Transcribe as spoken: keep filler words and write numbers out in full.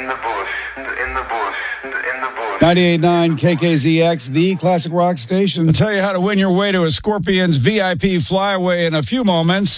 the bush, in the bush, in the bush. ninety-eight point nine K K Z X, the classic rock station. I'll tell you how to win your way to a Scorpions V I P flyaway in a few moments.